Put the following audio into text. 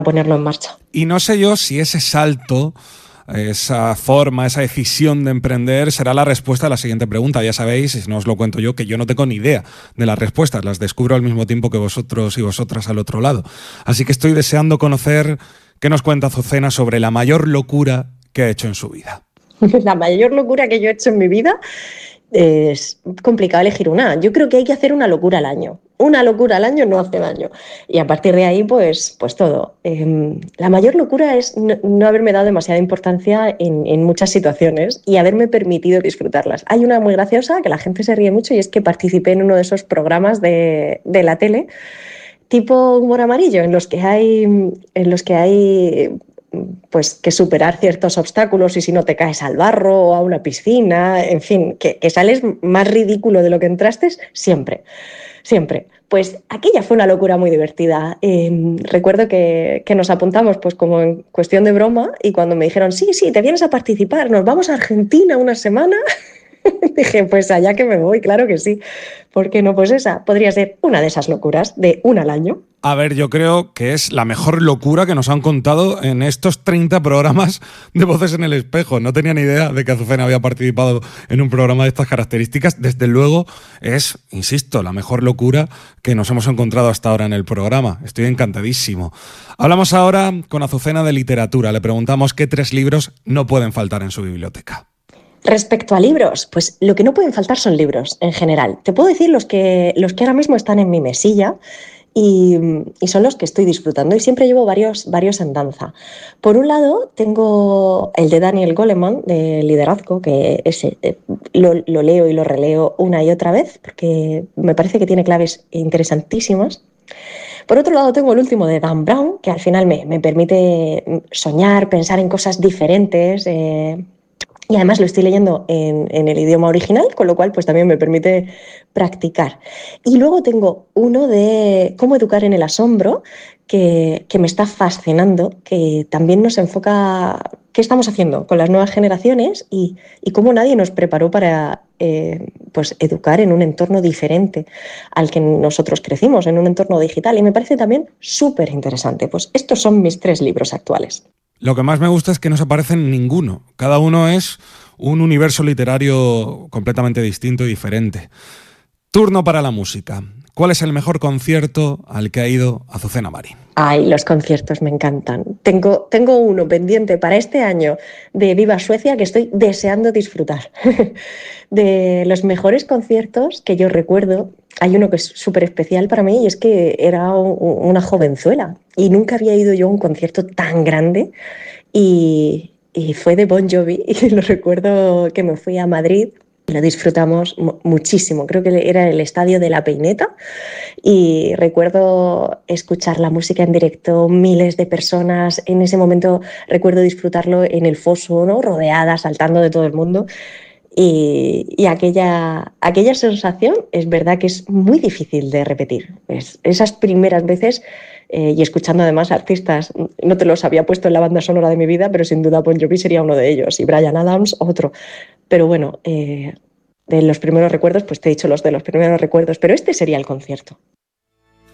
ponerlo en marcha. Y no sé yo si ese salto, esa forma, esa decisión de emprender será la respuesta a la siguiente pregunta. Ya sabéis, si no os lo cuento yo, que yo no tengo ni idea de las respuestas, las descubro al mismo tiempo que vosotros y vosotras al otro lado. Así que estoy deseando conocer qué nos cuenta Azucena sobre la mayor locura que ha hecho en su vida. La mayor locura que yo he hecho en mi vida es complicado elegir una. Yo creo que hay que hacer una locura al año. Una locura al año no hace daño. Y a partir de ahí, pues todo. La mayor locura es no haberme dado demasiada importancia en muchas situaciones y haberme permitido disfrutarlas. Hay una muy graciosa que la gente se ríe mucho y es que participé en uno de esos programas de la tele tipo humor amarillo, en los que hay pues que superar ciertos obstáculos y si no te caes al barro o a una piscina, en fin, que sales más ridículo de lo que entraste siempre, siempre. Pues aquella fue una locura muy divertida. Recuerdo que nos apuntamos pues como en cuestión de broma y cuando me dijeron, sí, te vienes a participar, nos vamos a Argentina una semana, dije, pues allá que me voy, claro que sí. ¿Por qué no? Pues esa podría ser una de esas locuras de una al año. A ver, yo creo que es la mejor locura que nos han contado en estos 30 programas de Voces en el Espejo. No tenía ni idea de que Azucena había participado en un programa de estas características. Desde luego es, insisto, la mejor locura que nos hemos encontrado hasta ahora en el programa. Estoy encantadísimo. Hablamos ahora con Azucena de literatura. Le preguntamos qué 3 libros no pueden faltar en su biblioteca. Respecto a libros, pues lo que no pueden faltar son libros en general. Te puedo decir los que ahora mismo están en mi mesilla y son los que estoy disfrutando y siempre llevo varios en danza. Por un lado, tengo el de Daniel Goleman, de liderazgo, que ese, lo leo y lo releo una y otra vez porque me parece que tiene claves interesantísimas. Por otro lado, tengo el último de Dan Brown, que al final me permite soñar, pensar en cosas diferentes. Y además lo estoy leyendo en el idioma original, con lo cual pues también me permite practicar. Y luego tengo uno de cómo educar en el asombro, que me está fascinando, que también nos enfoca qué estamos haciendo con las nuevas generaciones y cómo nadie nos preparó para pues educar en un entorno diferente al que nosotros crecimos, en un entorno digital. Y me parece también súper interesante. Pues estos son mis 3 libros actuales. Lo que más me gusta es que no se parecen ninguno. Cada uno es un universo literario completamente distinto y diferente. Turno para la música. ¿Cuál es el mejor concierto al que ha ido Azucena Marín? Ay, los conciertos me encantan. Tengo uno pendiente para este año de Viva Suecia que estoy deseando disfrutar. De los mejores conciertos que yo recuerdo, hay uno que es súper especial para mí y es que era una jovenzuela y nunca había ido yo a un concierto tan grande y fue de Bon Jovi y lo recuerdo que me fui a Madrid. Lo disfrutamos muchísimo, creo que era el estadio de La Peineta y recuerdo escuchar la música en directo, miles de personas, en ese momento recuerdo disfrutarlo en el foso, ¿no? Rodeada, saltando de todo el mundo y aquella sensación es verdad que es muy difícil de repetir. Esas primeras veces y escuchando además artistas, no te los había puesto en la banda sonora de mi vida, pero sin duda Bon Jovi sería uno de ellos y Bryan Adams otro. Pero bueno, de los primeros recuerdos, pues te he dicho los de los primeros recuerdos, pero este sería el concierto.